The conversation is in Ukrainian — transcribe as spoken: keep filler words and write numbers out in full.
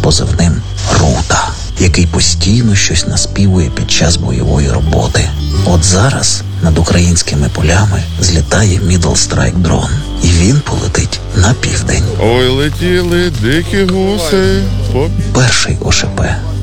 позивним «Рута», який постійно щось наспівує під час бойової роботи. От зараз над українськими полями злітає Middle Strike дрон, і він полетить на південь. Ой, летіли дикі гуси. По... Перший ОШП